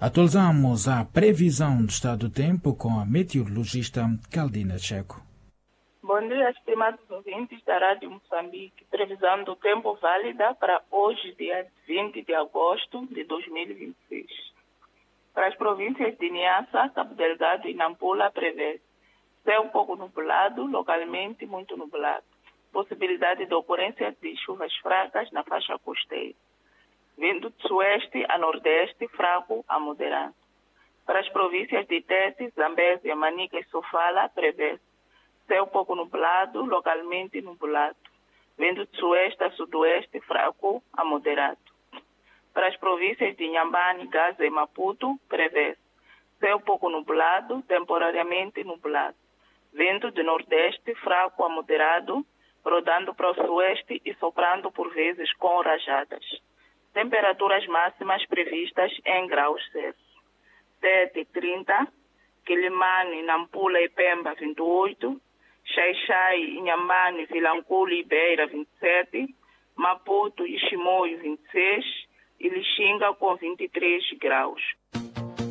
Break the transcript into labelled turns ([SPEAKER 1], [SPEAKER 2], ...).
[SPEAKER 1] Atualizamos a previsão do estado do tempo com a meteorologista Caldina Checo.
[SPEAKER 2] Bom dia, estimados ouvintes da Rádio Moçambique. Previsão do tempo válida para hoje, dia 20 de agosto de 2026. Para as províncias de Niassa, Cabo Delgado e Nampula, prevê céu pouco nublado, localmente muito nublado. Possibilidade de ocorrência de chuvas fracas na faixa costeira. Vento de sueste a nordeste, fraco a moderado. Para as províncias de Tete, Zambésia, Manica e Sofala, prevê céu pouco nublado, localmente nublado. Vento de sueste a sudoeste, fraco a moderado. Para as províncias de Inhambane, Gaza e Maputo, prevê céu pouco nublado, temporariamente nublado. Vento de nordeste, fraco a moderado, rodando para o sueste e soprando por vezes com rajadas. Temperaturas máximas previstas em graus Celsius. Tete, 30, Quilimane, Nampula e Pemba, 28, Xai-Xai, Inhambane, Vilanculo e Beira, 27, Maputo e Chimoio, 26, e Lixinga com 23 graus.